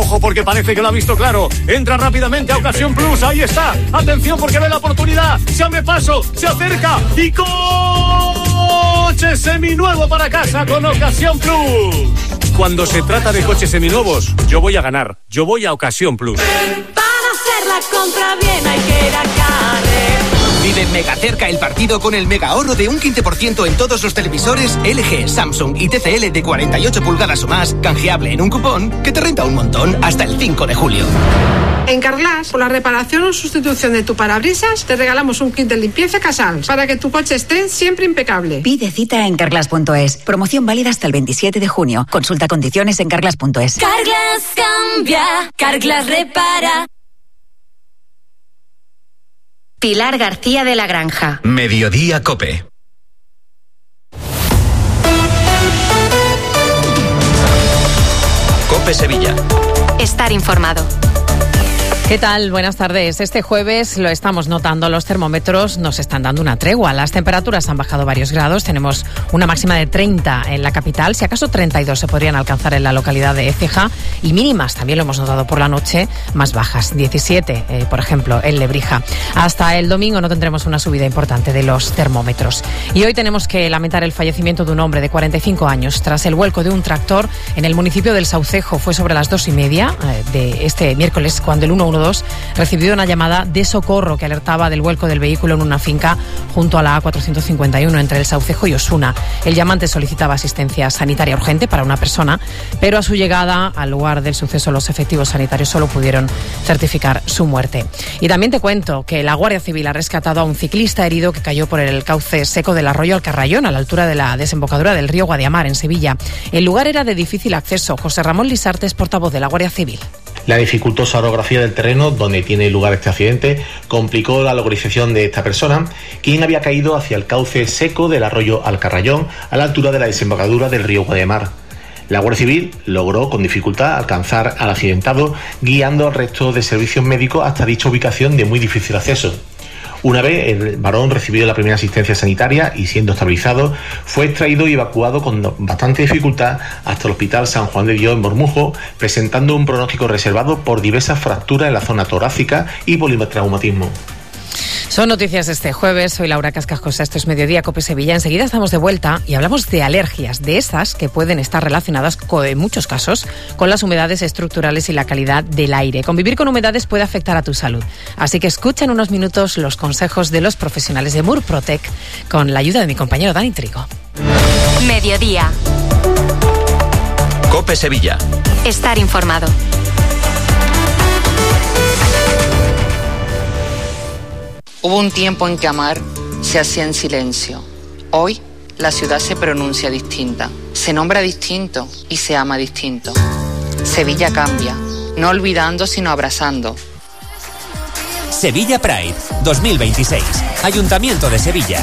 Ojo porque parece que lo ha visto claro. Entra rápidamente a Ocasión Plus. Ahí está. Atención porque ve la oportunidad. Se abre paso, se acerca y coche seminuevo para casa con Ocasión Plus. Cuando se trata de coches seminuevos, yo voy a ganar. Yo voy a Ocasión Plus. Para hacer la compra bien hay que ir a Carrer. Vive mega cerca el partido con el mega ahorro de un 15% en todos los televisores LG, Samsung y TCL de 48 pulgadas o más, canjeable en un cupón que te renta un montón hasta el 5 de julio. En Carglass, por la reparación o sustitución de tu parabrisas, te regalamos un kit de limpieza Casals para que tu coche esté siempre impecable. Pide cita en Carglass.es. Promoción válida hasta el 27 de junio. Consulta condiciones en Carglass.es. Carglass cambia, Carglass repara. Pilar García de la Granja. Mediodía Cope. Cope Sevilla. Estar informado. ¿Qué tal? Buenas tardes. Este jueves lo estamos notando, los termómetros nos están dando una tregua. Las temperaturas han bajado varios grados, tenemos una máxima de 30 en la capital, si acaso 32 se podrían alcanzar en la localidad de Écija, y mínimas, también lo hemos notado por la noche, más bajas, 17, por ejemplo, en Lebrija. Hasta el domingo no tendremos una subida importante de los termómetros. Y hoy tenemos que lamentar el fallecimiento de un hombre de 45 años tras el vuelco de un tractor en el municipio del Saucejo. Fue sobre las 2:30 de este miércoles cuando el 112 recibió una llamada de socorro que alertaba del vuelco del vehículo en una finca junto a la A451 entre el Saucejo y Osuna. El llamante solicitaba asistencia sanitaria urgente para una persona, pero a su llegada al lugar del suceso los efectivos sanitarios solo pudieron certificar su muerte. Y también te cuento que la Guardia Civil ha rescatado a un ciclista herido que cayó por el cauce seco del arroyo Alcarrayón a la altura de la desembocadura del río Guadiamar en Sevilla. El lugar era de difícil acceso. José Ramón Lisartes, portavoz de la Guardia Civil. La dificultosa orografía del terreno donde tiene lugar este accidente complicó la localización de esta persona, quien había caído hacia el cauce seco del arroyo Alcarrayón a la altura de la desembocadura del río Guadiamar. La Guardia Civil logró con dificultad alcanzar al accidentado, guiando al resto de servicios médicos hasta dicha ubicación de muy difícil acceso. Una vez el varón recibió la primera asistencia sanitaria y siendo estabilizado, fue extraído y evacuado con bastante dificultad hasta el Hospital San Juan de Dios en Bormujos, presentando un pronóstico reservado por diversas fracturas en la zona torácica y politraumatismo. Son noticias este jueves, soy Laura Cascajosa, esto es Mediodía Cope Sevilla. Enseguida estamos de vuelta y hablamos de alergias, de esas que pueden estar relacionadas en muchos casos con las humedades estructurales y la calidad del aire. Convivir con humedades puede afectar a tu salud, así que escucha en unos minutos los consejos de los profesionales de Murprotec con la ayuda de mi compañero Dani Trigo. Mediodía. Cope Sevilla. Estar informado. Hubo un tiempo en que amar se hacía en silencio. Hoy la ciudad se pronuncia distinta, se nombra distinto y se ama distinto. Sevilla cambia, no olvidando sino abrazando. Sevilla Pride 2026. Ayuntamiento de Sevilla.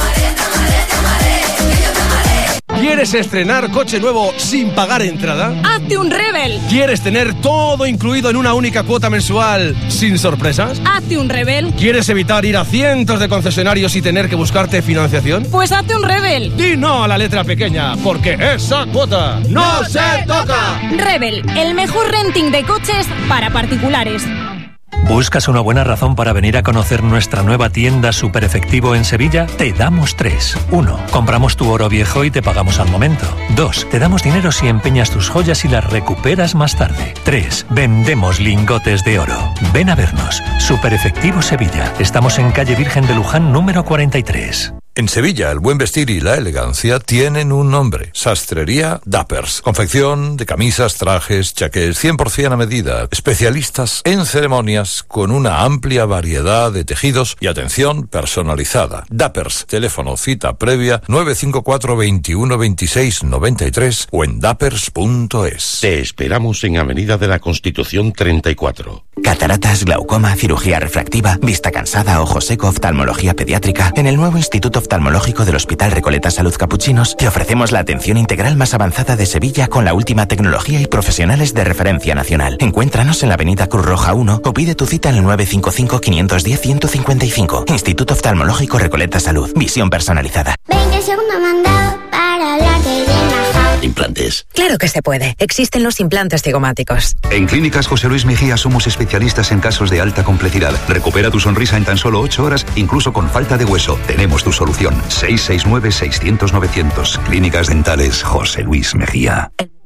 ¿Quieres estrenar coche nuevo sin pagar entrada? ¡Hazte un Rebel! ¿Quieres tener todo incluido en una única cuota mensual sin sorpresas? ¡Hazte un Rebel! ¿Quieres evitar ir a cientos de concesionarios y tener que buscarte financiación? Pues hazte un Rebel. Di no a la letra pequeña, porque esa cuota no se toca. Rebel, el mejor renting de coches para particulares. ¿Buscas una buena razón para venir a conocer nuestra nueva tienda Super Efectivo en Sevilla? Te damos 3. 1. Compramos tu oro viejo y te pagamos al momento. 2. Te damos dinero si empeñas tus joyas y las recuperas más tarde. 3. Vendemos lingotes de oro. Ven a vernos. Super Efectivo Sevilla. Estamos en calle Virgen de Luján número 43. En Sevilla, el buen vestir y la elegancia tienen un nombre. Sastrería Dappers. Confección de camisas, trajes, chaqués, 100% a medida. Especialistas en ceremonias con una amplia variedad de tejidos y atención personalizada. Dappers. Teléfono cita previa 954 21 26 93 o en dappers.es. Te esperamos en Avenida de la Constitución 34. Cataratas, glaucoma, cirugía refractiva, vista cansada, ojo seco, oftalmología pediátrica. En el nuevo Instituto Oftalmológico del Hospital Recoleta Salud Capuchinos te ofrecemos la atención integral más avanzada de Sevilla con la última tecnología y profesionales de referencia nacional. Encuéntranos en la avenida Cruz Roja 1 o pide tu cita en el 955-510-155. Instituto Oftalmológico Recoleta Salud. Visión personalizada. 20 segundos mandado para hablar de Dina House. de implantes? Claro que se puede. Existen los implantes cigomáticos. En Clínicas José Luis Mejía somos especialistas en casos de alta complejidad. Recupera tu sonrisa en tan solo 8 horas, incluso con falta de hueso. Tenemos tu solución. 669-600-900. Clínicas Dentales José Luis Mejía.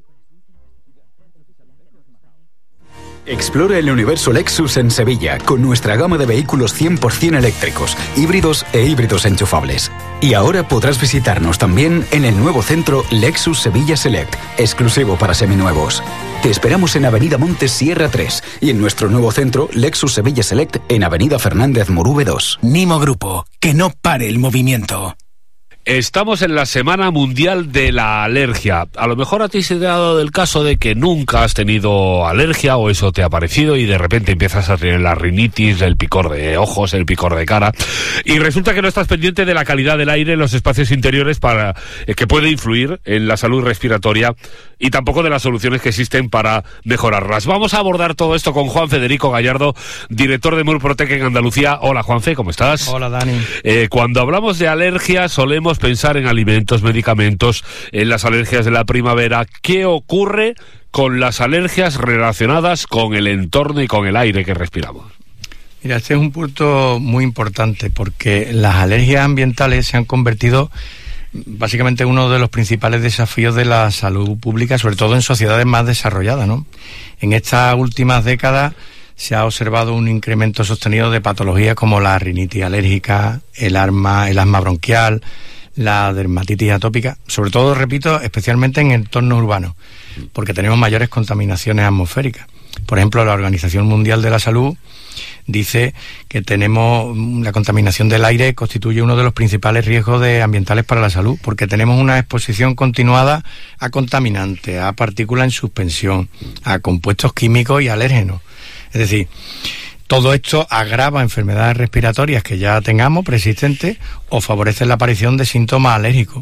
Explora el universo Lexus en Sevilla con nuestra gama de vehículos 100% eléctricos, híbridos e híbridos enchufables. Y ahora podrás visitarnos también en el nuevo centro Lexus Sevilla Select, exclusivo para seminuevos. Te esperamos en Avenida Montes Sierra 3 y en nuestro nuevo centro Lexus Sevilla Select en Avenida Fernández Murube 2. Nimo Grupo, que no pare el movimiento. Estamos en la Semana Mundial de la Alergia. A lo mejor a ti se te ha dado el caso de que nunca has tenido alergia o eso te ha parecido y de repente empiezas a tener la rinitis, el picor de ojos, el picor de cara y resulta que no estás pendiente de la calidad del aire en los espacios interiores para que puede influir en la salud respiratoria y tampoco de las soluciones que existen para mejorarlas. Vamos a abordar todo esto con Juan Federico Gallardo, director de Murprotec en Andalucía. Hola, Juanfe, ¿cómo estás? Hola, Dani. Cuando hablamos de alergia solemos pensar en alimentos, medicamentos, en las alergias de la primavera. ¿Qué ocurre con las alergias relacionadas con el entorno y con el aire que respiramos? Mira, este es un punto muy importante porque las alergias ambientales se han convertido básicamente en uno de los principales desafíos de la salud pública, sobre todo en sociedades más desarrolladas, ¿no? En estas últimas décadas se ha observado un incremento sostenido de patologías como la rinitis alérgica, el asma bronquial, la dermatitis atópica, sobre todo, repito, especialmente en entornos urbanos, porque tenemos mayores contaminaciones atmosféricas. Por ejemplo, la Organización Mundial de la Salud dice que la contaminación del aire constituye uno de los principales riesgos ambientales para la salud, porque tenemos una exposición continuada a contaminantes, a partículas en suspensión, a compuestos químicos y alérgenos. Es decir, todo esto agrava enfermedades respiratorias que ya tengamos preexistentes o favorece la aparición de síntomas alérgicos.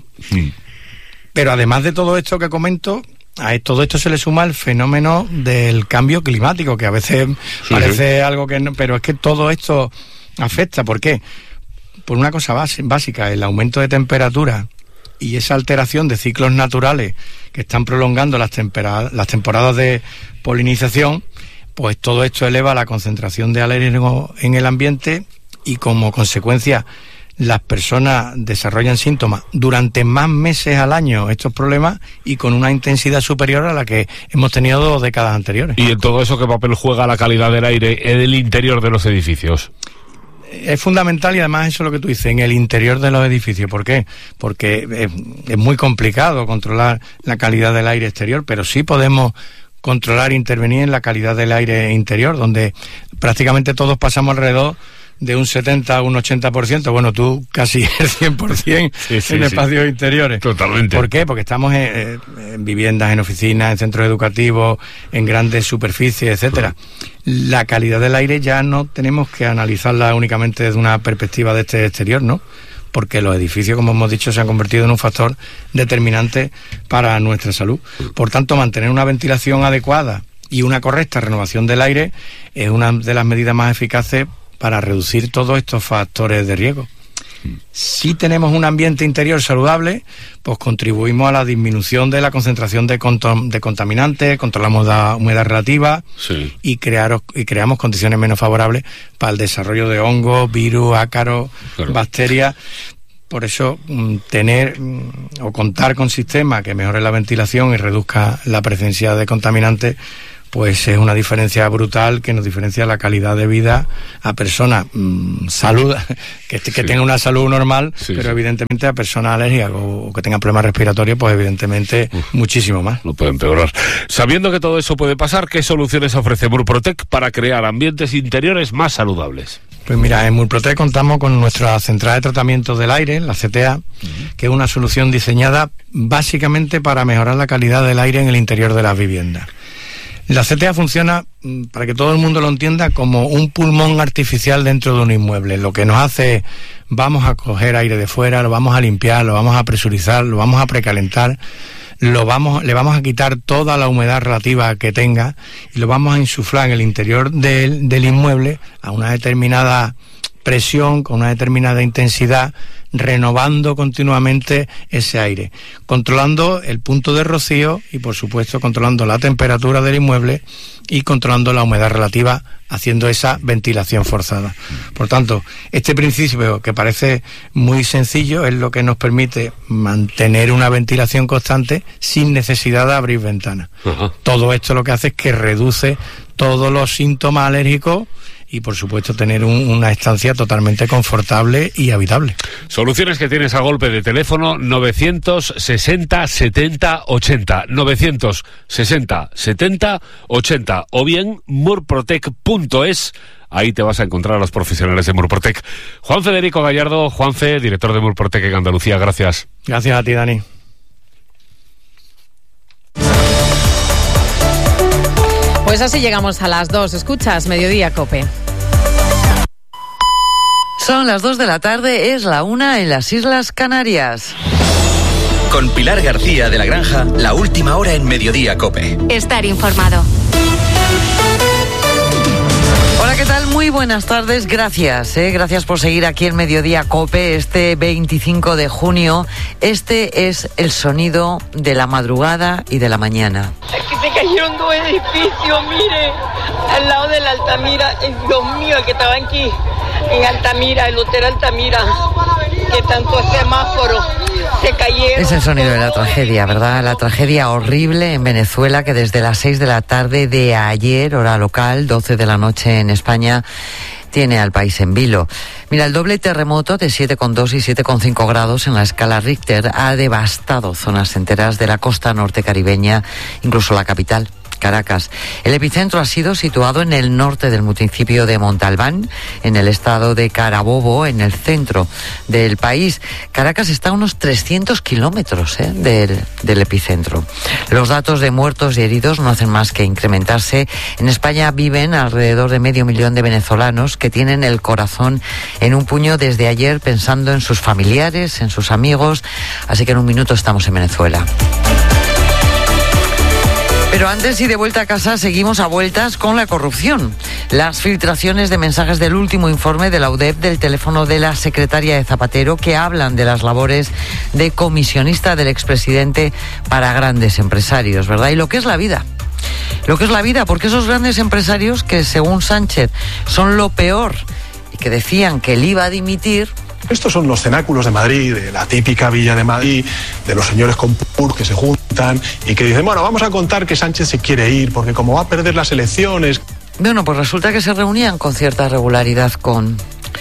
Pero además de todo esto que comento, a todo esto se le suma el fenómeno del cambio climático, que a veces parece algo que no, pero es que todo esto afecta. ¿Por qué? Por una cosa básica, el aumento de temperatura y esa alteración de ciclos naturales que están prolongando las temporadas de polinización. Pues todo esto eleva la concentración de alérgenos en el ambiente y como consecuencia las personas desarrollan síntomas durante más meses al año, estos problemas, y con una intensidad superior a la que hemos tenido décadas anteriores. ¿Y en todo eso qué papel juega la calidad del aire en el interior de los edificios? Es fundamental y además eso es lo que tú dices, en el interior de los edificios. ¿Por qué? Porque es muy complicado controlar la calidad del aire exterior, pero sí podemos controlar e intervenir en la calidad del aire interior, donde prácticamente todos pasamos alrededor de un 70 a un 80%, bueno, tú casi el 100% en espacios interiores. Totalmente. ¿Por qué? Porque estamos en viviendas, en oficinas, en centros educativos, en grandes superficies, etcétera. La calidad del aire ya no tenemos que analizarla únicamente desde una perspectiva de este exterior, ¿no? Porque los edificios, como hemos dicho, se han convertido en un factor determinante para nuestra salud. Por tanto, mantener una ventilación adecuada y una correcta renovación del aire es una de las medidas más eficaces para reducir todos estos factores de riesgo. Si tenemos un ambiente interior saludable, pues contribuimos a la disminución de la concentración de contaminantes, controlamos la humedad relativa y creamos condiciones menos favorables para el desarrollo de hongos, virus, ácaros, bacterias. Por eso tener o contar con sistemas que mejoren la ventilación y reduzca la presencia de contaminantes, pues es una diferencia brutal que nos diferencia la calidad de vida a personas que tengan una salud normal, pero evidentemente a personas alérgicas o que tengan problemas respiratorios, pues evidentemente muchísimo más. Lo pueden empeorar. Sabiendo que todo eso puede pasar, ¿qué soluciones ofrece Murprotec para crear ambientes interiores más saludables? Pues mira, en Murprotec contamos con nuestra central de tratamiento del aire, la CTA, que es una solución diseñada básicamente para mejorar la calidad del aire en el interior de las viviendas. La CTA funciona, para que todo el mundo lo entienda, como un pulmón artificial dentro de un inmueble. Lo que nos hace es, vamos a coger aire de fuera, lo vamos a limpiar, lo vamos a presurizar, lo vamos a precalentar, le vamos a quitar toda la humedad relativa que tenga y lo vamos a insuflar en el interior del inmueble a una determinada presión, con una determinada intensidad, renovando continuamente ese aire, controlando el punto de rocío y, por supuesto, controlando la temperatura del inmueble y controlando la humedad relativa, haciendo esa ventilación forzada. Por tanto, este principio, que parece muy sencillo, es lo que nos permite mantener una ventilación constante sin necesidad de abrir ventanas. Todo esto lo que hace es que reduce todos los síntomas alérgicos y, por supuesto, tener una estancia totalmente confortable y habitable. Soluciones que tienes a golpe de teléfono: 960 70 80, 960 70 80, o bien murprotec.es. Ahí te vas a encontrar a los profesionales de Murprotec. Juan Federico Gallardo, Juanfe, director de Murprotec en Andalucía, gracias. Gracias a ti, Dani. Pues así llegamos a las 2. Escuchas Mediodía COPE. Son las 2 de la tarde, es la 1 en las Islas Canarias. Con Pilar García de la Granja, la última hora en Mediodía COPE. Estar informado. Hola, ¿qué tal? Muy buenas tardes, gracias. Gracias por seguir aquí en Mediodía COPE este 25 de junio. Este es el sonido de la madrugada y de la mañana. Aquí se cayeron 2 edificios, mire, al lado de la Altamira. Dios mío, el que estaba aquí en Altamira, el hotel Altamira, que tanto semáforo, se cayeron. Es el sonido de la tragedia, ¿verdad? La tragedia horrible en Venezuela, que desde las 6 de la tarde de ayer, hora local, 12 de la noche en España, tiene al país en vilo. Mira, el doble terremoto de 7,2 y 7,5 grados en la escala Richter ha devastado zonas enteras de la costa norte caribeña, incluso la capital, Caracas. El epicentro ha sido situado en el norte del municipio de Montalbán, en el estado de Carabobo, en el centro del país. Caracas está a unos 300 kilómetros del epicentro. Los datos de muertos y heridos no hacen más que incrementarse. En España viven alrededor de 500.000 de venezolanos que tienen el corazón en un puño desde ayer, pensando en sus familiares, en sus amigos. Así que en un minuto estamos en Venezuela. Pero antes y de vuelta a casa, seguimos a vueltas con la corrupción. Las filtraciones de mensajes del último informe de la UDEP del teléfono de la secretaria de Zapatero, que hablan de las labores de comisionista del expresidente para grandes empresarios, ¿verdad? Y lo que es la vida. Lo que es la vida, porque esos grandes empresarios que, según Sánchez, son lo peor y que decían que él iba a dimitir. Estos son los cenáculos de Madrid, de la típica Villa de Madrid, de los señores con pur que se juntan y que dicen, bueno, vamos a contar que Sánchez se quiere ir porque como va a perder las elecciones. Bueno, pues resulta que se reunían con cierta regularidad con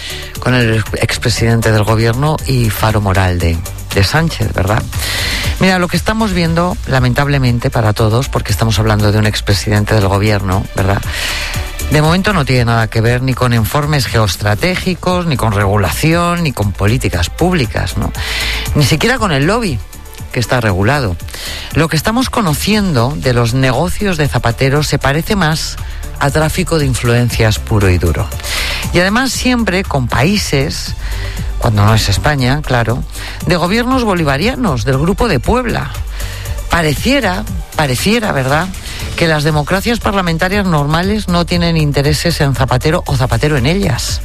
el expresidente del gobierno y faro moral de Sánchez, ¿verdad? Mira, lo que estamos viendo, lamentablemente para todos, porque estamos hablando de un expresidente del gobierno, ¿verdad?, de momento no tiene nada que ver ni con informes geoestratégicos, ni con regulación, ni con políticas públicas, ¿no? Ni siquiera con el lobby, que está regulado. Lo que estamos conociendo de los negocios de Zapatero se parece más a tráfico de influencias puro y duro. Y además siempre con países, cuando no es España, claro, de gobiernos bolivarianos, del Grupo de Puebla. Pareciera, ¿verdad?, que las democracias parlamentarias normales no tienen intereses en Zapatero o Zapatero en ellas.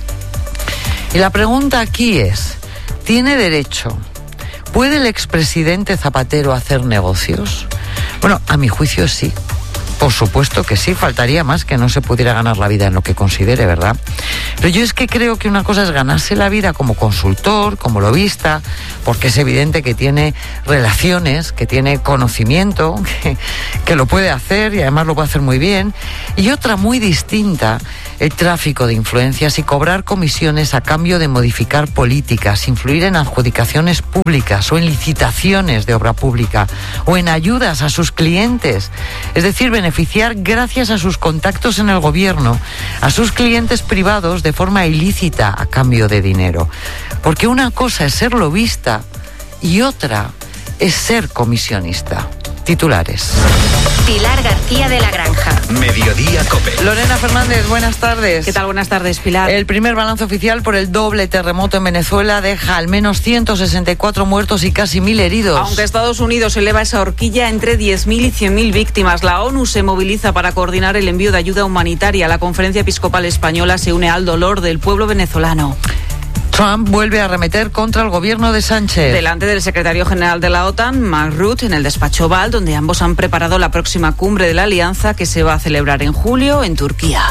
Y la pregunta aquí es, ¿tiene derecho? ¿Puede el expresidente Zapatero hacer negocios? Bueno, a mi juicio sí. Por supuesto que sí, faltaría más que no se pudiera ganar la vida en lo que considere, ¿verdad? Pero yo es que creo que una cosa es ganarse la vida como consultor, como lobista, porque es evidente que tiene relaciones, que tiene conocimiento, que lo puede hacer y además lo puede hacer muy bien. Y otra muy distinta, el tráfico de influencias y cobrar comisiones a cambio de modificar políticas, influir en adjudicaciones públicas o en licitaciones de obra pública o en ayudas a sus clientes. Es decir, beneficiar gracias a sus contactos en el gobierno a sus clientes privados de forma ilícita a cambio de dinero. Porque una cosa es ser lobista y otra es ser comisionista. Titulares. Pilar García de la Granja. Mediodía Cope. Lorena Fernández, buenas tardes. ¿Qué tal? Buenas tardes, Pilar. El primer balance oficial por el doble terremoto en Venezuela deja al menos 164 muertos y casi 1.000 heridos. Aunque Estados Unidos eleva esa horquilla entre 10.000 y 100.000 víctimas, la ONU se moviliza para coordinar el envío de ayuda humanitaria. La Conferencia Episcopal Española se une al dolor del pueblo venezolano. Trump vuelve a arremeter contra el gobierno de Sánchez. Delante del secretario general de la OTAN, Mark Rutte, en el despacho Oval, donde ambos han preparado la próxima cumbre de la alianza que se va a celebrar en julio en Turquía.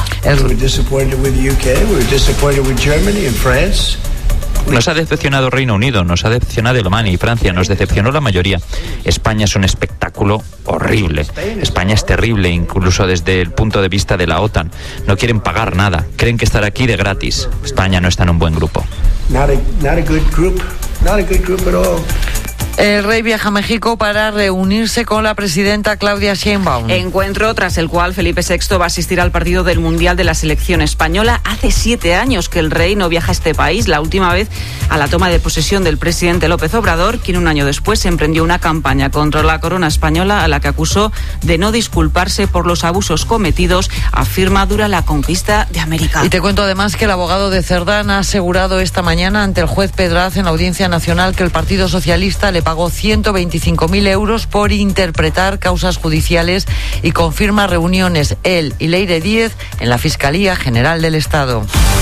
Nos ha decepcionado Reino Unido, nos ha decepcionado Alemania y Francia, nos decepcionó la mayoría. España es un espectáculo horrible. España es terrible, incluso desde el punto de vista de la OTAN. No quieren pagar nada, creen que estar aquí de gratis. España no está en un buen grupo. Not a good group at all. El rey viaja a México para reunirse con la presidenta Claudia Sheinbaum. Encuentro tras el cual Felipe VI va a asistir al partido del Mundial de la selección española. Hace 7 años que el rey no viaja a este país, la última vez a la toma de posesión del presidente López Obrador, quien un año después emprendió una campaña contra la corona española a la que acusó de no disculparse por los abusos cometidos, afirma, durante la conquista de América. Y te cuento además que el abogado de Cerdán ha asegurado esta mañana ante el juez Pedraz en la Audiencia Nacional que el Partido Socialista le pagó 125.000 euros por interpretar causas judiciales y confirma reuniones él y Leire Díez en la Fiscalía General del Estado.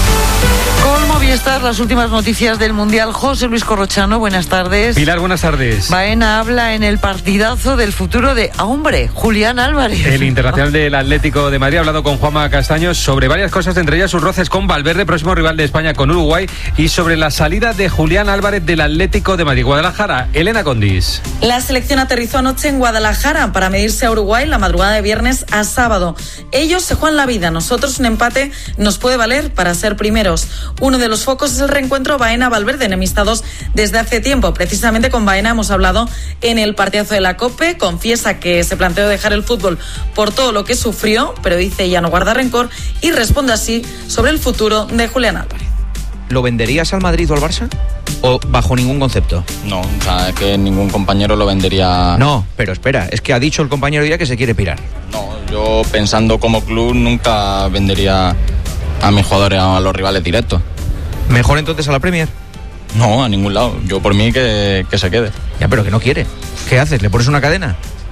Con Movistar, las últimas noticias del Mundial. José Luis Corrochano, buenas tardes. Pilar, buenas tardes. Baena habla en el partidazo del futuro de, hombre, Julián Álvarez. El internacional del Atlético de Madrid ha hablado con Juanma Castaños sobre varias cosas, entre ellas sus roces con Valverde, próximo rival de España con Uruguay, y sobre la salida de Julián Álvarez del Atlético de Madrid. Guadalajara, Elena Condis. La selección aterrizó anoche en Guadalajara para medirse a Uruguay la madrugada de viernes a sábado. Ellos se juegan la vida, nosotros un empate nos puede valer para ser primeros. Uno de los focos es el reencuentro Baena-Valverde, enemistados desde hace tiempo. Precisamente con Baena hemos hablado en el partidazo de la COPE. Confiesa que se planteó dejar el fútbol por todo lo que sufrió, pero dice ya no guarda rencor y responde así sobre el futuro de Julián Álvarez. ¿Lo venderías al Madrid o al Barça? ¿O bajo ningún concepto? No, o sea, es que ningún compañero lo vendería. No, pero espera, es que ha dicho el compañero ya que se quiere pirar. No, yo pensando como club nunca vendería a mis jugadores a los rivales directos. ¿Mejor entonces a la Premier? No, a ningún lado. Yo por mí que se quede. Ya, pero que no quiere. ¿Qué haces? ¿Le pones una cadena?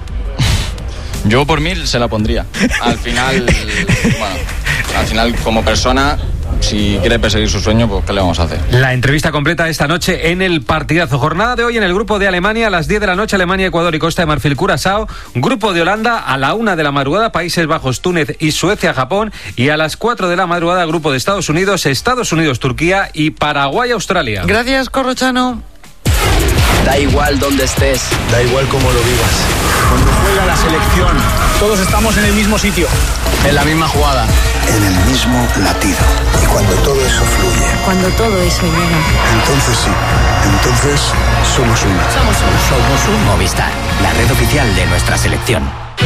Yo por mí se la pondría. Al final, como persona, si quiere perseguir su sueño, pues ¿qué le vamos a hacer? La entrevista completa esta noche en el partidazo. Jornada de hoy en el grupo de Alemania a las 10 de la noche, Alemania, Ecuador y Costa de Marfil, Curazao. Grupo de Holanda a la 1 de la madrugada, Países Bajos, Túnez y Suecia, Japón. Y a las 4 de la madrugada, grupo de Estados Unidos, Turquía y Paraguay, Australia. Gracias, Corrochano. Da igual dónde estés, da igual cómo lo vivas. Cuando juega la selección, todos estamos en el mismo sitio, en la misma jugada, en el mismo latido. Y cuando todo eso fluye, cuando todo eso llega, entonces sí, entonces somos uno. Somos un Movistar, la red oficial de nuestra selección.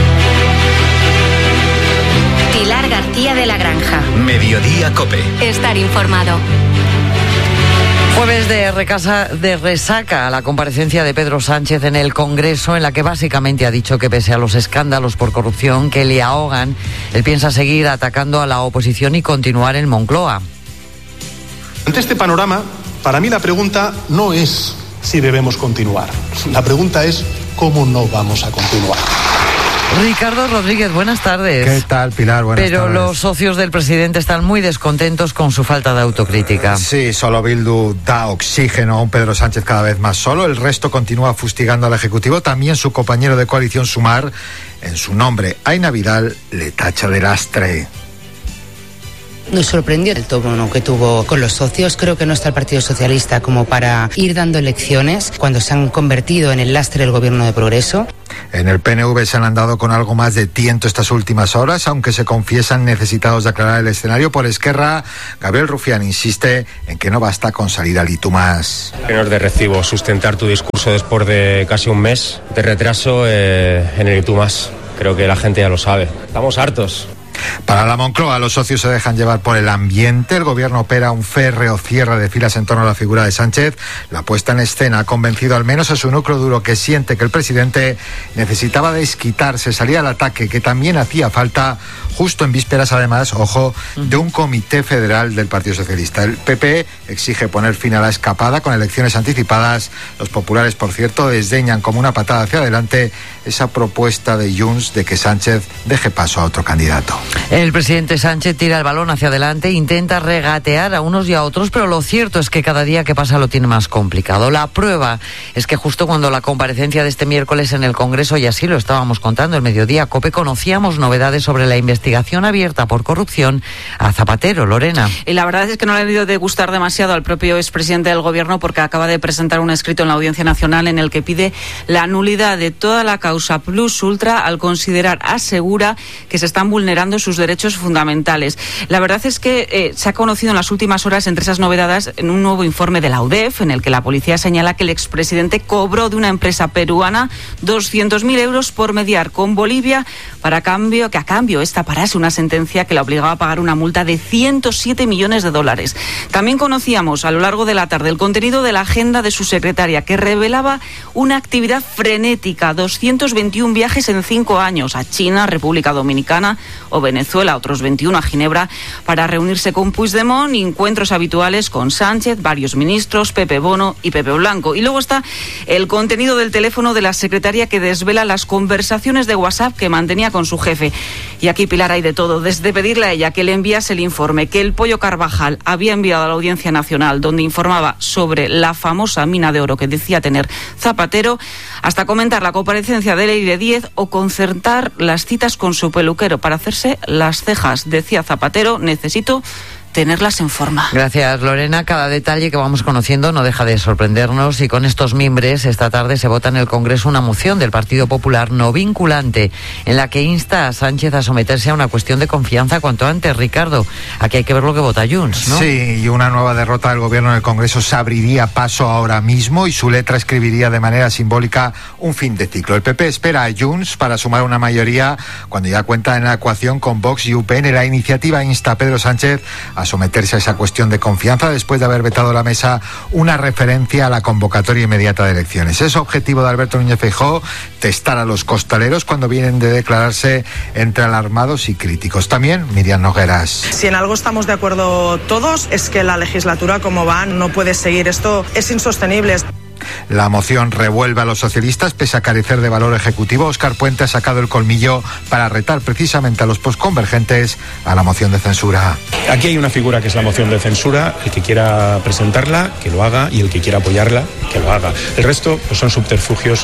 Pilar García de la Granja. Mediodía Cope. Estar informado. Jueves de resaca a la comparecencia de Pedro Sánchez en el Congreso, en la que básicamente ha dicho que pese a los escándalos por corrupción que le ahogan, él piensa seguir atacando a la oposición y continuar en Moncloa. Ante este panorama, para mí la pregunta no es si debemos continuar. La pregunta es cómo no vamos a continuar. Ricardo Rodríguez, buenas tardes. ¿Qué tal, Pilar? Buenas tardes. Pero los socios del presidente están muy descontentos con su falta de autocrítica. Sí, solo Bildu da oxígeno a un Pedro Sánchez cada vez más solo. El resto continúa fustigando al Ejecutivo. También su compañero de coalición Sumar, en su nombre, Aina Vidal, le tacha de lastre. Nos sorprendió el tono que tuvo con los socios. Creo que no está el Partido Socialista como para ir dando lecciones cuando se han convertido en el lastre del gobierno de progreso. En el PNV se han andado con algo más de tiento estas últimas horas, aunque se confiesan necesitados de aclarar el escenario. Por Esquerra, Gabriel Rufián insiste en que no basta con salir al y tú más. Que no es de recibo sustentar tu discurso después de casi un mes de retraso en el y tú más. Creo que la gente ya lo sabe. Estamos hartos. Para la Moncloa, los socios se dejan llevar por el ambiente. El gobierno opera un férreo cierre de filas en torno a la figura de Sánchez. La puesta en escena ha convencido al menos a su núcleo duro, que siente que el presidente necesitaba desquitarse, salir al ataque, que también hacía falta, justo en vísperas, además, ojo, de un comité federal del Partido Socialista. El PP exige poner fin a la escapada con elecciones anticipadas. Los populares, por cierto, desdeñan como una patada hacia adelante esa propuesta de Junts de que Sánchez deje paso a otro candidato. El presidente Sánchez tira el balón hacia adelante, intenta regatear a unos y a otros, pero lo cierto es que cada día que pasa lo tiene más complicado. La prueba es que justo cuando la comparecencia de este miércoles en el Congreso, y así lo estábamos contando el mediodía, COPE, conocíamos novedades sobre la investigación abierta por corrupción a Zapatero. Lorena. Y la verdad es que no le ha debido de gustar demasiado al propio expresidente del Gobierno, porque acaba de presentar un escrito en la Audiencia Nacional en el que pide la nulidad de toda la causa Plus Ultra al considerar, asegura, que se están vulnerando sus derechos fundamentales. La verdad es que se ha conocido en las últimas horas, entre esas novedades, en un nuevo informe de la UDEF, en el que la policía señala que el expresidente cobró de una empresa peruana 200.000 euros por mediar con Bolivia que a cambio esta parase una sentencia que la obligaba a pagar una multa de 107 millones de dólares. También conocíamos a lo largo de la tarde el contenido de la agenda de su secretaria, que revelaba una actividad frenética, 221 viajes en 5 años a China, República Dominicana o Venezuela, otros 21 a Ginebra para reunirse con Puigdemont, encuentros habituales con Sánchez, varios ministros, Pepe Bono y Pepe Blanco. Y luego está el contenido del teléfono de la secretaria, que desvela las conversaciones de WhatsApp que mantenía con su jefe. Y aquí, Pilar, hay de todo, desde pedirle a ella que le enviase el informe que el Pollo Carvajal había enviado a la Audiencia Nacional, donde informaba sobre la famosa mina de oro que decía tener Zapatero, hasta comentar la comparecencia de Leire Díez o concertar las citas con su peluquero para hacerse las cejas. Decía Zapatero: necesito tenerlas en forma. Gracias, Lorena. Cada detalle que vamos conociendo no deja de sorprendernos, y con estos mimbres esta tarde se vota en el Congreso una moción del Partido Popular no vinculante en la que insta a Sánchez a someterse a una cuestión de confianza cuanto antes. Ricardo, aquí hay que ver lo que vota Junts, ¿no? Sí, y una nueva derrota del gobierno en el Congreso se abriría paso ahora mismo, y su letra escribiría de manera simbólica un fin de ciclo. El PP espera a Junts para sumar una mayoría cuando ya cuenta en la ecuación con Vox y UPN. La iniciativa insta a Pedro Sánchez a someterse a esa cuestión de confianza después de haber vetado la mesa una referencia a la convocatoria inmediata de elecciones. Es objetivo de Alberto Núñez Feijóo testar a los costaleros cuando vienen de declararse entre alarmados y críticos. También Miriam Nogueras. Si en algo estamos de acuerdo todos es que la legislatura como va no puede seguir. Esto es insostenible. La moción revuelve a los socialistas pese a carecer de valor ejecutivo. Óscar Puente ha sacado el colmillo para retar precisamente a los posconvergentes a la moción de censura. Aquí hay una figura que es la moción de censura. El que quiera presentarla, que lo haga, y el que quiera apoyarla, que lo haga. El resto pues, son subterfugios.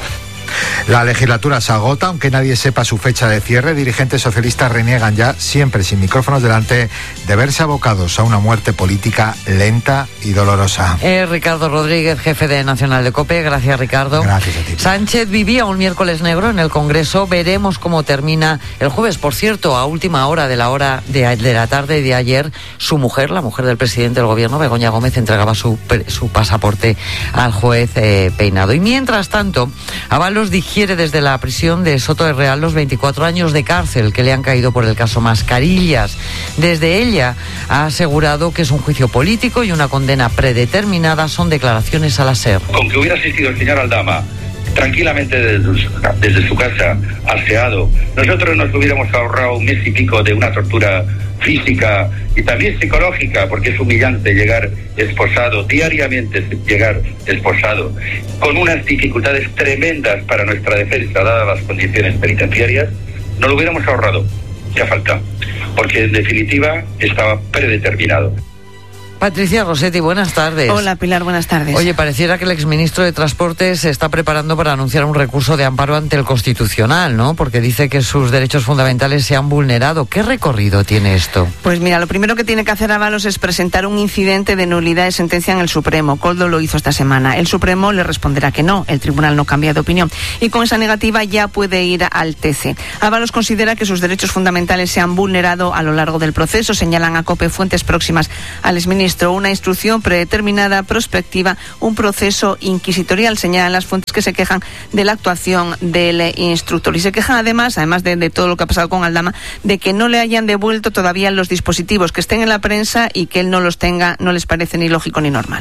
La legislatura se agota, aunque nadie sepa su fecha de cierre. Dirigentes socialistas reniegan ya, siempre sin micrófonos delante, de verse abocados a una muerte política lenta y dolorosa. Ricardo Rodríguez, jefe de Nacional de COPE. Gracias, Ricardo. Gracias a ti. Sánchez vivía un miércoles negro en el Congreso. Veremos cómo termina el jueves. Por cierto, a última hora de la tarde de ayer, su mujer, la mujer del presidente del Gobierno, Begoña Gómez, entregaba su pasaporte al juez Peinado. Y mientras tanto, Ábalos digiere desde la prisión de Soto de Real los 24 años de cárcel que le han caído por el caso Mascarillas. Desde ella ha asegurado que es un juicio político y una condena predeterminada. Son declaraciones a la SER. Con que hubiera asistido el señor Aldama tranquilamente desde su casa, aseado, nosotros nos hubiéramos ahorrado un mes y pico de una tortura física y también psicológica, porque es humillante llegar esposado, diariamente llegar esposado, con unas dificultades tremendas para nuestra defensa, dadas las condiciones penitenciarias. No lo hubiéramos ahorrado, ya falta, porque en definitiva estaba predeterminado. Patricia Rossetti, buenas tardes. Hola, Pilar, buenas tardes. Oye, pareciera que el exministro de Transportes se está preparando para anunciar un recurso de amparo ante el Constitucional, ¿no? Porque dice que sus derechos fundamentales se han vulnerado. ¿Qué recorrido tiene esto? Pues mira, lo primero que tiene que hacer Ábalos es presentar un incidente de nulidad de sentencia en el Supremo. Koldo lo hizo esta semana. El Supremo le responderá que no. El tribunal no cambia de opinión. Y con esa negativa ya puede ir al TC. Ábalos considera que sus derechos fundamentales se han vulnerado a lo largo del proceso. Señalan a COPE fuentes próximas al exministro ministro. Una instrucción predeterminada, prospectiva, un proceso inquisitorial, señalan las fuentes que se quejan de la actuación del instructor. Y se quejan además de todo lo que ha pasado con Aldama, de que no le hayan devuelto todavía los dispositivos, que estén en la prensa y que él no los tenga, no les parece ni lógico ni normal.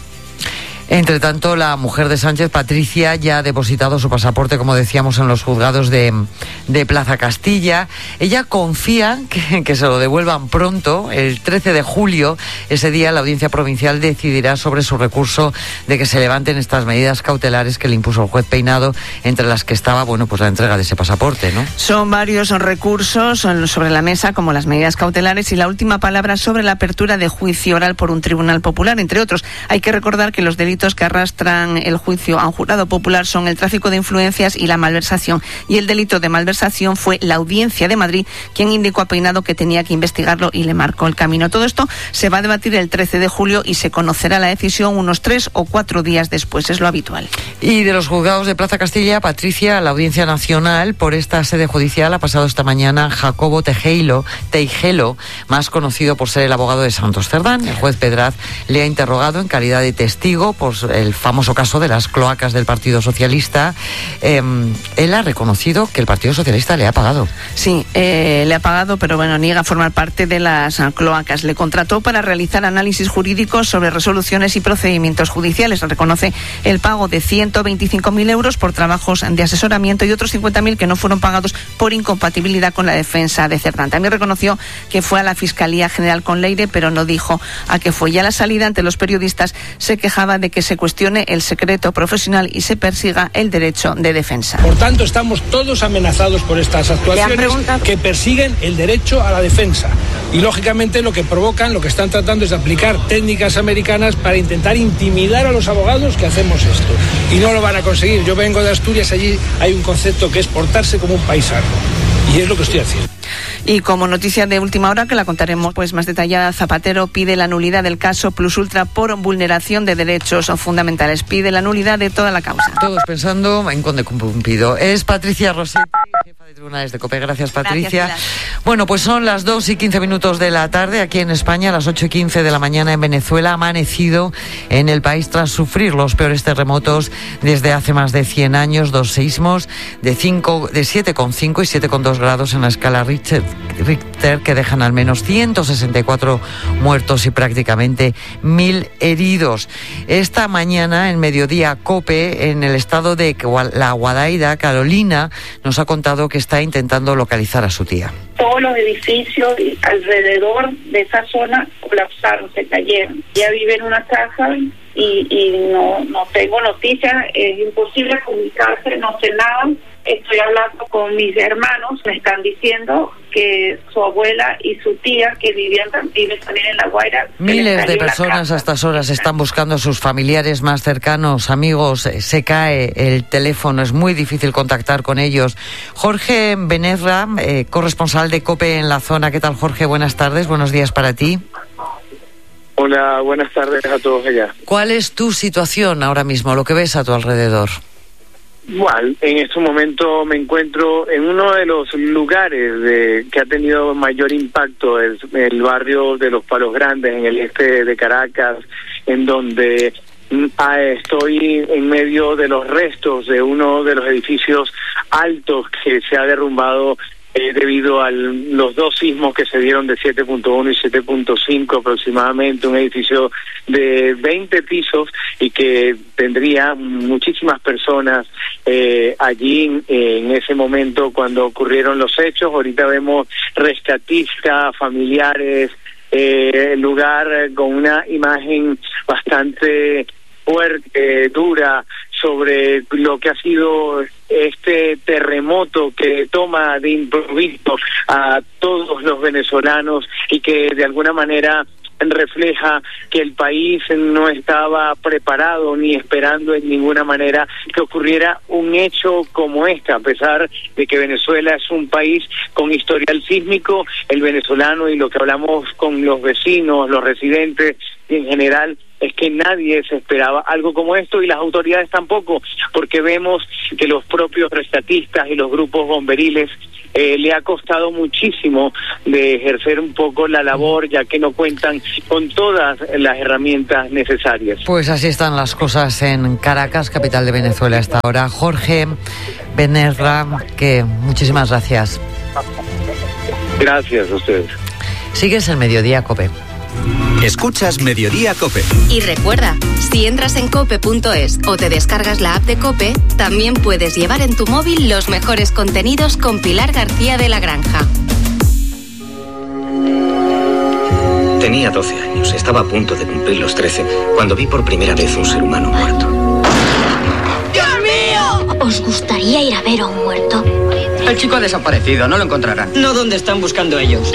Entre tanto, la mujer de Sánchez, Patricia, ya ha depositado su pasaporte, como decíamos, en los juzgados de Plaza Castilla. Ella confía que se lo devuelvan pronto, el 13 de julio. Ese día la Audiencia Provincial decidirá sobre su recurso de que se levanten estas medidas cautelares que le impuso el juez Peinado, entre las que estaba, la entrega de ese pasaporte, ¿no? Son varios recursos sobre la mesa, como las medidas cautelares y la última palabra sobre la apertura de juicio oral por un tribunal popular, entre otros. Hay que recordar que los delitos que arrastran el juicio a un jurado popular son el tráfico de influencias y la malversación. Y el delito de malversación fue la Audiencia de Madrid quien indicó a Peinado que tenía que investigarlo y le marcó el camino. Todo esto se va a debatir el 13 de julio y se conocerá la decisión unos 3 o 4 días después, es lo habitual. Y de los juzgados de Plaza Castilla, Patricia, la Audiencia Nacional, por esta sede judicial ha pasado esta mañana Jacobo Teijelo, más conocido por ser el abogado de Santos Cerdán. El juez Pedraz le ha interrogado en calidad de testigo por el famoso caso de las cloacas del Partido Socialista. Él ha reconocido que el Partido Socialista le ha pagado. Sí, le ha pagado, pero niega formar parte de las cloacas. Le contrató para realizar análisis jurídicos sobre resoluciones y procedimientos judiciales. Reconoce el pago de 125.000 euros por trabajos de asesoramiento y otros 50.000 que no fueron pagados por incompatibilidad con la defensa de Cerdán. También reconoció que fue a la Fiscalía General con Leire, pero no dijo a qué fue. Ya a la salida ante los periodistas se quejaba de que se cuestione el secreto profesional y se persiga el derecho de defensa. Por tanto, estamos todos amenazados por estas actuaciones que persiguen el derecho a la defensa. Y lógicamente lo que están tratando es de aplicar técnicas americanas para intentar intimidar a los abogados que hacemos esto. Y no lo van a conseguir. Yo vengo de Asturias, allí hay un concepto que es portarse como un paisano. Y es lo que estoy haciendo. Y como noticia de última hora, que la contaremos más detallada, Zapatero pide la nulidad del caso Plus Ultra por vulneración de derechos fundamentales. Pide la nulidad de toda la causa. Todos pensando en Conde Cumpido. Es Patricia Rossetti, jefa de tribunales de COPE. Gracias, Patricia. Gracias, pues son las 2:15 de la tarde aquí en España, las 8:15 de la mañana en Venezuela. Ha amanecido en el país tras sufrir los peores terremotos desde hace más de 100 años. 2 seísmos de 7,5 y 7,2 grados en la escala Richter, que dejan al menos 164 muertos y prácticamente 1.000 heridos. Esta mañana, en Mediodía COPE, en el estado de La Guadaira, Carolina nos ha contado que está intentando localizar a su tía. Todos los edificios alrededor de esa zona colapsaron, se cayeron. Ella vive en una casa y no tengo noticias, es imposible comunicarse, no sé nada. Estoy hablando con mis hermanos, me están diciendo que su abuela y su tía, que viven también en La Guaira. Miles de personas a estas horas están buscando a sus familiares más cercanos, amigos. Se cae el teléfono, es muy difícil contactar con ellos. Jorge Benezra, corresponsal de COPE en la zona. ¿Qué tal, Jorge? Buenas tardes, buenos días para ti. Hola, buenas tardes a todos allá. ¿Cuál es tu situación ahora mismo, lo que ves a tu alrededor? Igual, en este momento me encuentro en uno de los lugares que ha tenido mayor impacto, el barrio de Los Palos Grandes, en el este de Caracas, en donde estoy en medio de los restos de uno de los edificios altos que se ha derrumbado debido a los 2 sismos que se dieron de 7.1 y 7.5 aproximadamente, un edificio de 20 pisos y que tendría muchísimas personas allí en ese momento cuando ocurrieron los hechos. Ahorita vemos rescatistas, familiares, el lugar con una imagen bastante fuerte, dura, sobre lo que ha sido este terremoto que toma de improviso a todos los venezolanos y que de alguna manera refleja que el país no estaba preparado ni esperando en ninguna manera que ocurriera un hecho como este. A pesar de que Venezuela es un país con historial sísmico, el venezolano, y lo que hablamos con los vecinos, los residentes y en general, es que nadie se esperaba algo como esto y las autoridades tampoco, porque vemos que los propios rescatistas y los grupos bomberiles le ha costado muchísimo de ejercer un poco la labor, ya que no cuentan con todas las herramientas necesarias. Pues así están las cosas en Caracas, capital de Venezuela hasta ahora. Jorge Benerra, que muchísimas gracias. Gracias a ustedes. Sigues el Mediodía COPE. Escuchas Mediodía COPE. Y recuerda, si entras en cope.es o te descargas la app de COPE, también puedes llevar en tu móvil los mejores contenidos con Pilar García de la Granja. Tenía 12 años, estaba a punto de cumplir los 13, cuando vi por primera vez un ser humano muerto. ¡Dios mío! ¿Os gustaría ir a ver a un muerto? El chico ha desaparecido, no lo encontrarán. No, ¿dónde están buscando ellos?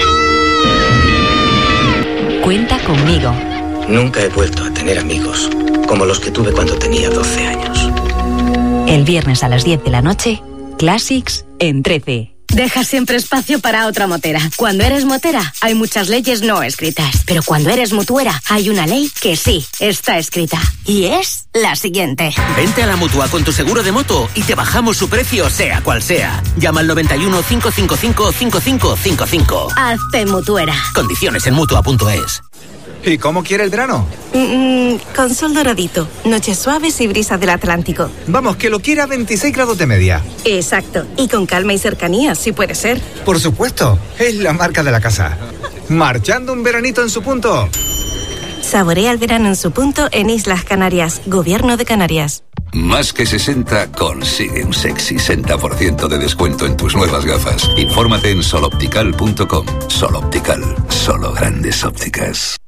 Cuenta conmigo. Nunca he vuelto a tener amigos como los que tuve cuando tenía 12 años. El viernes a las 10 de la noche, Classics en 13. Deja siempre espacio para otra motera. Cuando eres motera, hay muchas leyes no escritas. Pero cuando eres mutuera, hay una ley que sí está escrita. Y es la siguiente. Vente a la Mutua con tu seguro de moto y te bajamos su precio, sea cual sea. Llama al 91 555 5555. Hazte mutuera. Condiciones en Mutua.es. ¿Y cómo quiere el verano? Con sol doradito, noches suaves y brisa del Atlántico. Vamos, que lo quiera a 26 grados de media. Exacto, y con calma y cercanía, si puede ser. Por supuesto, es la marca de la casa. Marchando un veranito en su punto. Saborea el verano en su punto en Islas Canarias, Gobierno de Canarias. Más que 60 consigue un sexy 60% de descuento en tus nuevas gafas. Infórmate en soloptical.com. Soloptical, solo grandes ópticas.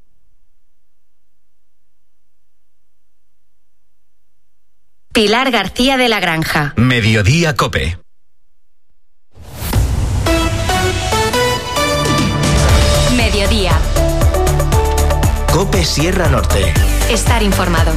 Pilar García de la Granja. Mediodía COPE. Mediodía. COPE Sierra Norte. Estar informado.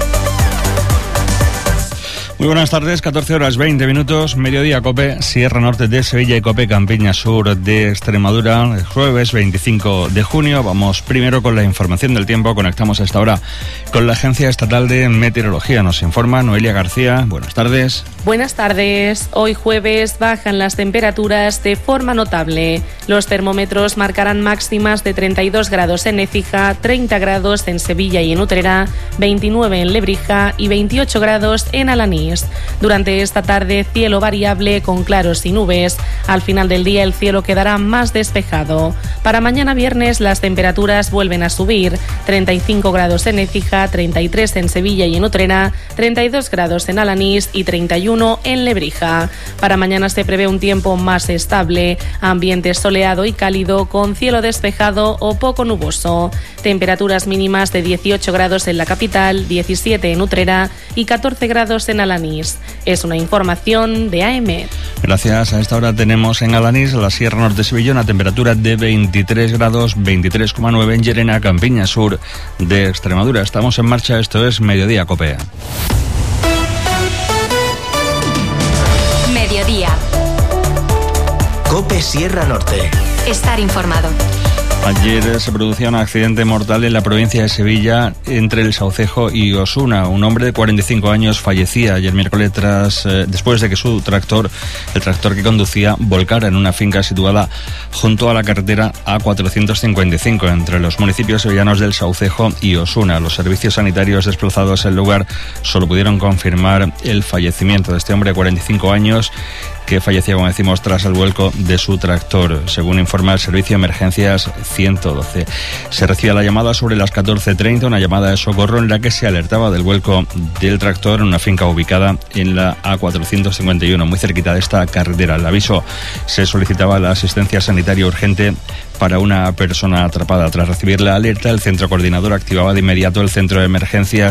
Muy buenas tardes, 14 horas 20 minutos, Mediodía COPE, Sierra Norte de Sevilla y COPE Campiña Sur de Extremadura, el jueves 25 de junio. Vamos primero con la información del tiempo, conectamos a esta hora con la Agencia Estatal de Meteorología. Nos informa Noelia García, buenas tardes. Buenas tardes, hoy jueves bajan las temperaturas de forma notable. Los termómetros marcarán máximas de 32 grados en Écija, 30 grados en Sevilla y en Utrera, 29 en Lebrija y 28 grados en Alanís. Durante esta tarde, cielo variable con claros y nubes. Al final del día, el cielo quedará más despejado. Para mañana viernes, las temperaturas vuelven a subir. 35 grados en Écija, 33 en Sevilla y en Utrera, 32 grados en Alanís y 31 en Lebrija. Para mañana se prevé un tiempo más estable, ambiente soleado y cálido con cielo despejado o poco nuboso. Temperaturas mínimas de 18 grados en la capital, 17 en Utrera y 14 grados en Alanís. Es una información de AEMET. Gracias. A esta hora tenemos en Alanís, la Sierra Norte Sevilla, una temperatura de 23 grados, 23,9 en Llerena, Campiña Sur de Extremadura. Estamos en marcha, esto es Mediodía COPE. Mediodía. COPE Sierra Norte. Estar informado. Ayer se producía un accidente mortal en la provincia de Sevilla entre el Saucejo y Osuna. Un hombre de 45 años fallecía ayer miércoles después de que su tractor, el tractor que conducía, volcara en una finca situada junto a la carretera A455 entre los municipios sevillanos del Saucejo y Osuna. Los servicios sanitarios desplazados al lugar solo pudieron confirmar el fallecimiento de este hombre de 45 años que fallecía, como decimos, tras el vuelco de su tractor, según informa el Servicio de Emergencias 112. Se recibe la llamada sobre las 14:30, una llamada de socorro en la que se alertaba del vuelco del tractor en una finca ubicada en la A451, muy cerquita de esta carretera. El aviso se solicitaba la asistencia sanitaria urgente para una persona atrapada. Tras recibir la alerta, el centro coordinador activaba de inmediato el centro de emergencias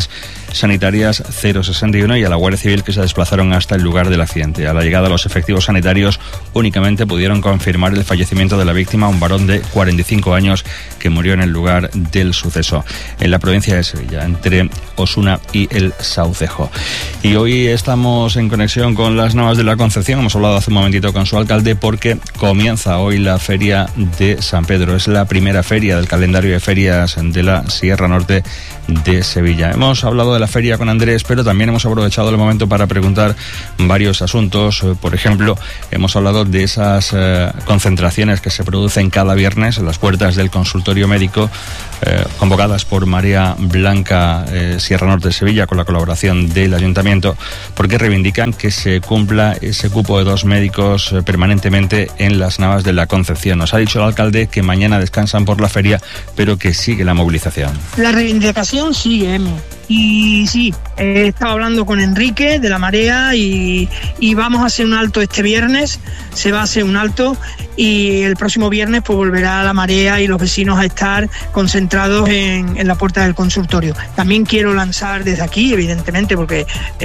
sanitarias 061 y a la Guardia Civil, que se desplazaron hasta el lugar del accidente. A la llegada, los efectivos sanitarios únicamente pudieron confirmar el fallecimiento de la víctima, un varón de 45 años que murió en el lugar del suceso, en la provincia de Sevilla, entre Osuna y El Saucejo. Y hoy estamos en conexión con las Navas de la Concepción. Hemos hablado hace un momentito con su alcalde porque comienza hoy la Feria de San Pedro. Es la primera feria del calendario de ferias de la Sierra Norte de Sevilla. Hemos hablado de la feria con Andrés, pero también hemos aprovechado el momento para preguntar varios asuntos. Por ejemplo, hemos hablado de esas concentraciones que se producen cada viernes en las puertas del consultorio médico, convocadas por Marea Blanca Sierra Norte de Sevilla, con la colaboración del Ayuntamiento, porque reivindican que se cumpla ese cupo de 2 médicos permanentemente en las Navas de la Concepción. Nos ha dicho el alcalde que mañana descansan por la feria, pero que sigue la movilización. La reivindicación sigue, Emi. Y sí, he estado hablando con Enrique de la Marea y vamos a hacer un alto este viernes, se va a hacer un alto y el próximo viernes pues volverá la Marea y los vecinos a estar concentrados en la puerta del consultorio. También quiero lanzar desde aquí, evidentemente, porque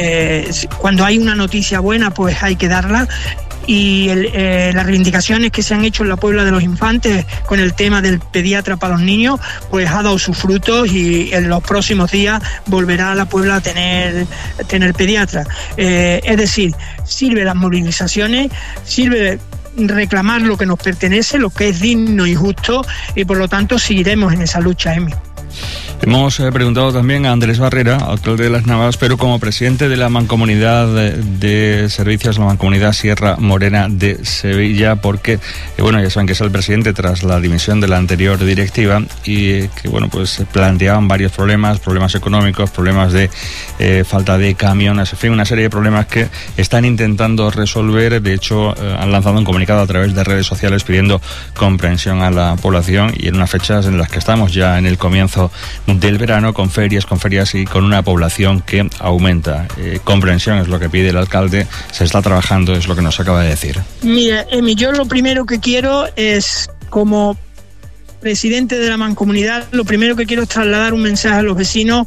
cuando hay una noticia buena pues hay que darla. Y las reivindicaciones que se han hecho en la Puebla de los Infantes con el tema del pediatra para los niños pues ha dado sus frutos y en los próximos días volverá la Puebla a tener pediatra. Es decir, sirve las movilizaciones, sirve reclamar lo que nos pertenece, lo que es digno y justo, y por lo tanto seguiremos en esa lucha, Emi. Hemos preguntado también a Andrés Barrera, alcalde de Las Navas, pero como presidente de la Mancomunidad de Servicios, la Mancomunidad Sierra Morena de Sevilla, porque, ya saben que es el presidente tras la dimisión de la anterior directiva y que, pues planteaban varios problemas económicos, problemas de falta de camiones, en fin, una serie de problemas que están intentando resolver. De hecho, han lanzado un comunicado a través de redes sociales pidiendo comprensión a la población y en unas fechas en las que estamos ya en el comienzo del verano, con ferias y con una población que aumenta. Comprensión es lo que pide el alcalde, se está trabajando, es lo que nos acaba de decir. Mira, Emi, yo lo primero que quiero es, como presidente de la mancomunidad, lo primero que quiero es trasladar un mensaje a los vecinos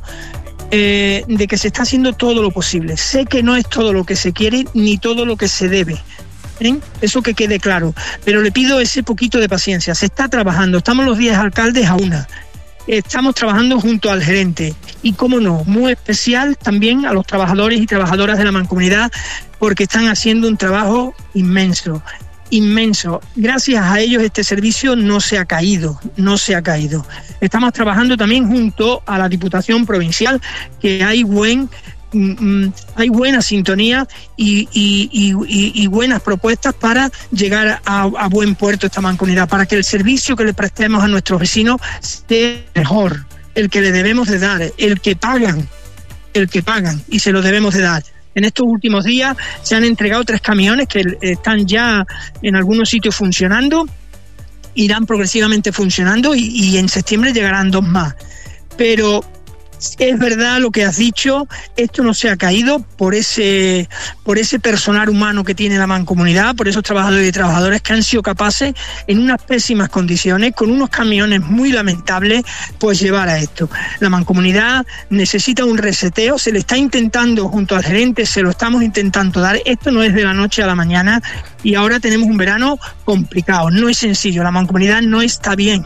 de que se está haciendo todo lo posible. Sé que no es todo lo que se quiere ni todo lo que se debe. Eso que quede claro, pero le pido ese poquito de paciencia. Se está trabajando, estamos los 10 alcaldes a una. Estamos trabajando junto al gerente y, cómo no, muy especial también a los trabajadores y trabajadoras de la mancomunidad, porque están haciendo un trabajo inmenso. Gracias a ellos este servicio no se ha caído. Estamos trabajando también junto a la Diputación Provincial, que hay buena sintonía y buenas propuestas para llegar a buen puerto esta mancomunidad, para que el servicio que le prestemos a nuestros vecinos sea mejor, el que le debemos de dar, el que pagan y se lo debemos de dar. En estos últimos días se han entregado 3 camiones que están ya en algunos sitios funcionando, irán progresivamente funcionando y en septiembre llegarán 2 más. Pero es verdad lo que has dicho, esto no se ha caído por ese personal humano que tiene la mancomunidad, por esos trabajadores y trabajadoras que han sido capaces, en unas pésimas condiciones, con unos camiones muy lamentables, pues llevar a esto. La mancomunidad necesita un reseteo, se le está intentando junto al gerente, se lo estamos intentando dar. Esto no es de la noche a la mañana y ahora tenemos un verano complicado, no es sencillo, la mancomunidad no está bien.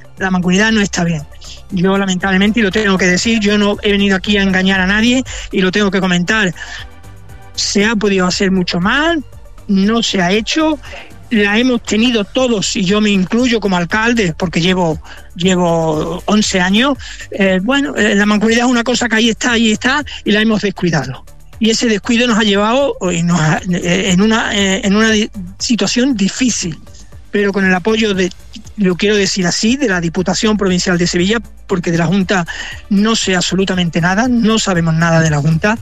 Yo, lamentablemente, y lo tengo que decir, yo no he venido aquí a engañar a nadie y lo tengo que comentar. Se ha podido hacer mucho más, no se ha hecho, la hemos tenido todos, y yo me incluyo como alcalde, porque llevo 11 años. La mancomunidad es una cosa que ahí está, y la hemos descuidado. Y ese descuido nos ha llevado en una situación difícil, pero con el apoyo lo quiero decir así, de la Diputación Provincial de Sevilla, porque de la Junta no sé absolutamente nada, no sabemos nada de la Junta.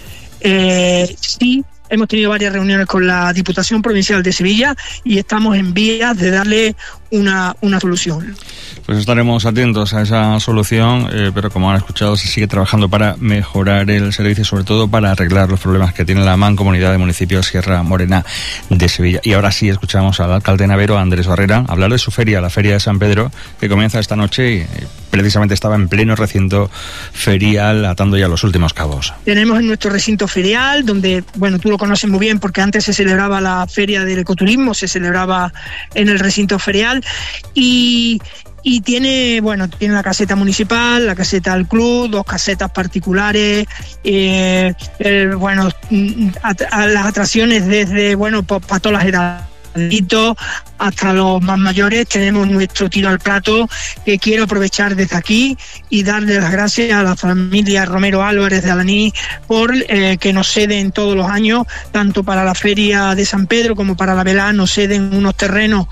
Sí, hemos tenido varias reuniones con la Diputación Provincial de Sevilla y estamos en vías de darle una solución. Pues estaremos atentos a esa solución, pero como han escuchado, se sigue trabajando para mejorar el servicio y sobre todo para arreglar los problemas que tiene la Mancomunidad de Municipios Sierra Morena de Sevilla. Y ahora sí escuchamos al alcalde navero, Andrés Barrera, hablar de su feria, la Feria de San Pedro, que comienza esta noche y precisamente estaba en pleno recinto ferial, atando ya los últimos cabos. Tenemos en nuestro recinto ferial, donde, bueno, tú lo conoces muy bien porque antes se celebraba la Feria del Ecoturismo, se celebraba en el recinto ferial y tiene la caseta municipal, la caseta del club, 2 casetas particulares, las atracciones desde, para todas las edades, hasta los más mayores. Tenemos nuestro tiro al plato, que quiero aprovechar desde aquí y darle las gracias a la familia Romero Álvarez de Alaní por que nos ceden todos los años, tanto para la Feria de San Pedro como para la Velá, nos ceden unos terrenos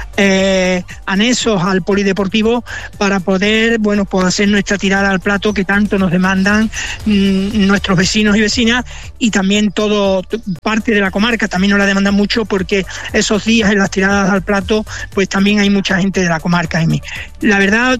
anexos al polideportivo para poder hacer nuestra tirada al plato que tanto nos demandan nuestros vecinos y vecinas, y también todo parte de la comarca también nos la demandan mucho, porque esos días en las tiradas al plato pues también hay mucha gente de la comarca en mí. La verdad,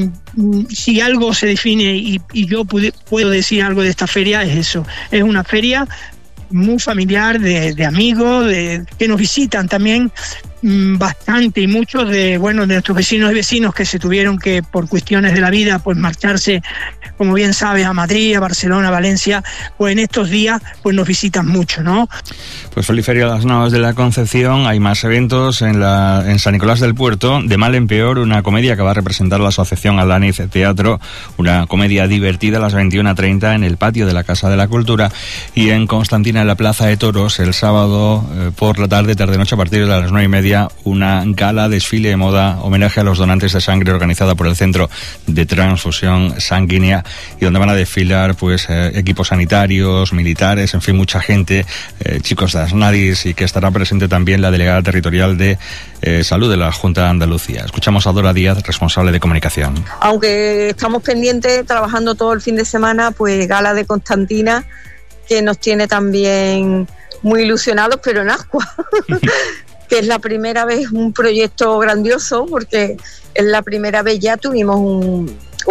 si algo se define y yo puedo decir algo de esta feria, es eso, es una feria muy familiar, de amigos, que nos visitan también bastante, y muchos de nuestros vecinos y vecinos que se tuvieron que, por cuestiones de la vida, pues marcharse, como bien sabes, a Madrid, a Barcelona, a Valencia, pues en estos días pues nos visitan mucho, ¿no? Pues feliz Feria de las Navas de la Concepción. Hay más eventos en San Nicolás del Puerto. De mal en peor, una comedia que va a representar la asociación Alaniz Teatro, una comedia divertida a las 21:30 en el patio de la Casa de la Cultura, y en Constantina, en la Plaza de Toros, el sábado por la tarde-noche, a partir de las 9:30, una gala desfile de moda, homenaje a los donantes de sangre, organizada por el Centro de Transfusión Sanguínea, y donde van a desfilar pues equipos sanitarios, militares, en fin, mucha gente, chicos de Asnadis, y que estará presente también la delegada territorial de Salud de la Junta de Andalucía. Escuchamos a Dora Díaz, responsable de comunicación. Aunque estamos pendientes, trabajando todo el fin de semana, pues gala de Constantina, que nos tiene también muy ilusionados, pero en ascuas. Que es la primera vez un proyecto grandioso, porque es la primera vez ya tuvimos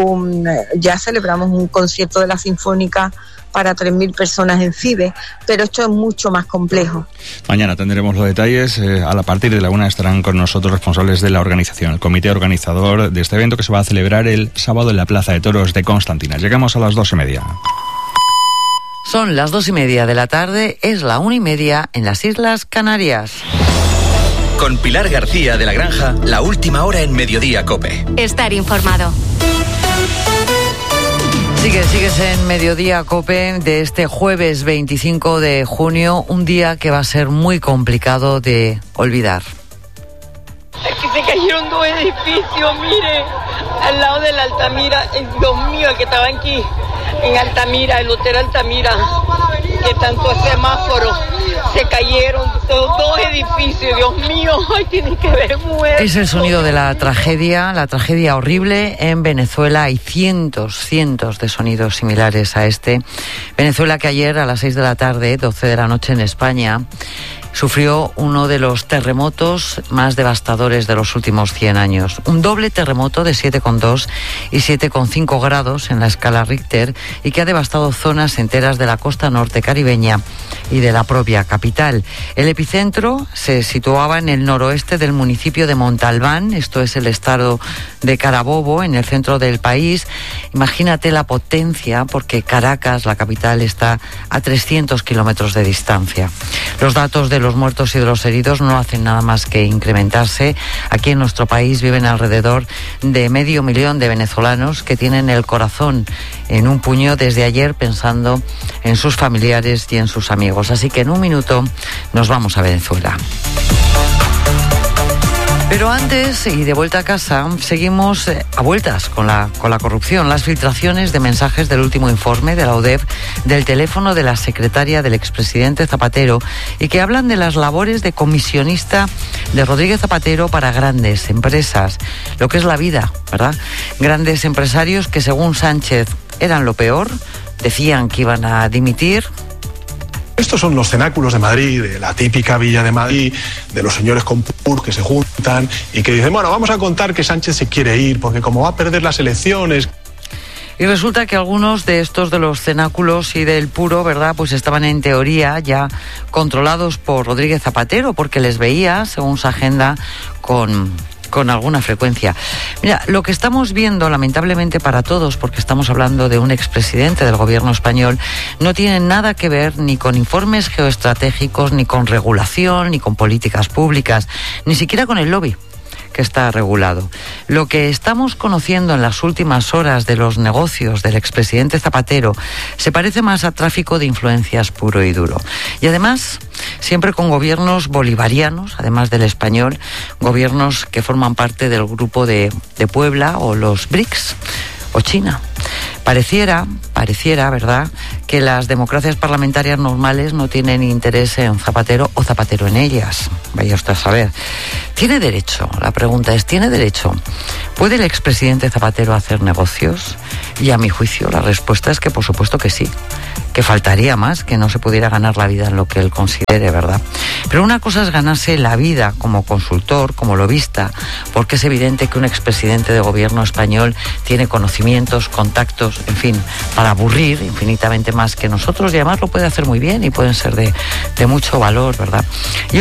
ya celebramos un concierto de la Sinfónica para 3.000 personas en FIBE, pero esto es mucho más complejo. Mañana tendremos los detalles. A partir de la 1 estarán con nosotros responsables de la organización, el comité organizador de este evento, que se va a celebrar el sábado en la Plaza de Toros de Constantina. Llegamos a las 2:30. Son las 2:30 de la tarde, es la 1:30 en las Islas Canarias. Con Pilar García de la Granja, la última hora en Mediodía COPE. Estar informado. Sigues en Mediodía COPE de este jueves 25 de junio, un día que va a ser muy complicado de olvidar. Aquí se cayeron 2 edificios, mire, al lado de la Altamira. Dios mío, que estaba aquí en Altamira, el Hotel Altamira, que tanto semáforos se cayeron, 2 edificios, Dios mío, ay, tienen que ver muertos. Es el sonido de la tragedia horrible en Venezuela. Hay cientos de sonidos similares a este. Venezuela, que ayer a las 6 de la tarde, 12 de la noche en España, sufrió uno de los terremotos más devastadores de los últimos 100 años. Un doble terremoto de 7,2 y 7,5 grados en la escala Richter, y que ha devastado zonas enteras de la costa norte caribeña y de la propia capital. El epicentro se situaba en el noroeste del municipio de Montalbán, esto es el estado de Carabobo, en el centro del país. Imagínate la potencia, porque Caracas, la capital, está a 300 kilómetros de distancia. Los datos de los muertos y de los heridos no hacen nada más que incrementarse. Aquí en nuestro país viven alrededor de 500.000 de venezolanos que tienen el corazón en un puño desde ayer, pensando en sus familiares y en sus amigos. Así que en un minuto nos vamos a Venezuela. Pero antes, y de vuelta a casa, seguimos a vueltas con la corrupción. Las filtraciones de mensajes del último informe de la ODEP del teléfono de la secretaria del expresidente Zapatero, y que hablan de las labores de comisionista de Rodríguez Zapatero para grandes empresas. Lo que es la vida, ¿verdad? Grandes empresarios que, según Sánchez, eran lo peor, decían que iban a dimitir, Estos son los cenáculos de Madrid, de la típica Villa de Madrid, de los señores con pur que se juntan y que dicen, bueno, vamos a contar que Sánchez se quiere ir porque como va a perder las elecciones. Y resulta que algunos de estos de los cenáculos y del puro, ¿verdad?, pues estaban en teoría ya controlados por Rodríguez Zapatero, porque les veía, según su agenda, con alguna frecuencia. Mira, lo que estamos viendo, lamentablemente para todos, porque estamos hablando de un expresidente del gobierno español, no tiene nada que ver ni con informes geoestratégicos, ni con regulación, ni con políticas públicas, ni siquiera con el lobby que está regulado. Lo que estamos conociendo en las últimas horas de los negocios del expresidente Zapatero se parece más a tráfico de influencias puro y duro. Y además, siempre con gobiernos bolivarianos, además del español, gobiernos que forman parte del grupo de Puebla o los BRICS o China. Pareciera, ¿verdad?, que las democracias parlamentarias normales no tienen interés en Zapatero o Zapatero en ellas. Vaya usted a saber. ¿Tiene derecho? La pregunta es, ¿tiene derecho? ¿Puede el expresidente Zapatero hacer negocios? Y a mi juicio la respuesta es que por supuesto que sí. Que faltaría más, que no se pudiera ganar la vida en lo que él considere, ¿verdad? Pero una cosa es ganarse la vida como consultor, como lobista, porque es evidente que un expresidente de gobierno español tiene conocimientos, contactos, en fin, para aburrir infinitamente más que nosotros, y además lo puede hacer muy bien y pueden ser de mucho valor, ¿verdad?